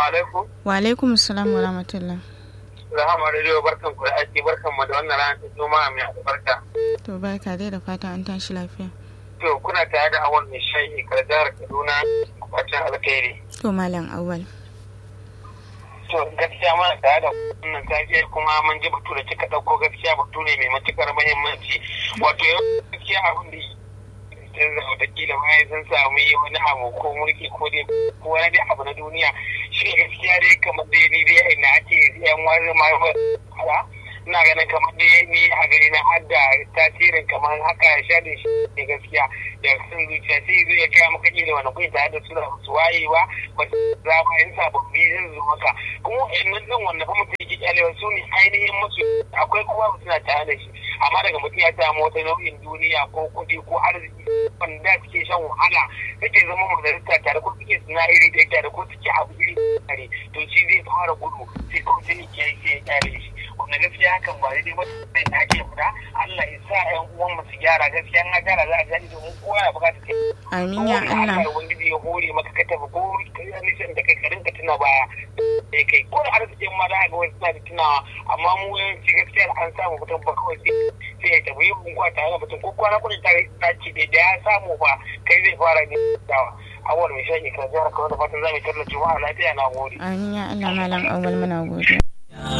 alaikum. Wa alaikum assalam wa rahmatullah. Rahama Radio barkan ku da aiki barkan mu da wannan ranar ta Juma'a mai albarka. To barka dai da fata an tashi lafiya. To kuna tare da Awal mai shayi kar jihar Kaduna kwacin alkhairi. To malam Awal. To gaskiya mana tare da wannan tafiya kuma mun ji batu da kika dauko gaskiya batu ne mai matukar muhimmanci. Wato yau gaskiya abin da wataƙila bayan sun samu wani abu ko mulki ko dai ko wani dai abu na duniya shi gaskiya dai kamar dai ina ake yan wani mara ina ganin kamar dai ni a gani na har da tasirin kamar haka ya sha da shi ne gaskiya da sun zuciya sai zai ya kaya maka kila wani kuwa tare da su da su wayewa ba za ma yin sababbi zai zo maka kuma wa'annan din wanda fa mutum yake kyalewa su ne ainihin musu akwai kuma suna tare da shi amma daga mutum ya samu wata nau'in duniya ko kuɗi ko arziki wanda suke shan wahala suke zama majalisa tare ko suke suna iri da tare ko suke abu iri tare to shi zai fara gudu sai kawai sai ke ya kyale shi wanda gaskiya hakan ba daidai ba sai ta ake fita Allah ya sa ƴan uwan mu su gyara gaskiya na gyara za a gani domin kowa ya bukata kai amin ya Allah wanda ya hore maka ka tafi ko kai nisan da kai ka rinka tuna baya kai ko da arzikin ma za a ga wasu suna da tunawa amma mu yanci gaskiya an samu mutum ba kawai sai ya tafi yin kuwa tare da mutum ko kwana kudin ta ce da ya samu ba kai zai fara ne dawa awal mai shaƙi kan jihar kawai da fatan za mu tallace wa lafiya na gode amin ya Allah malam Awal muna godiya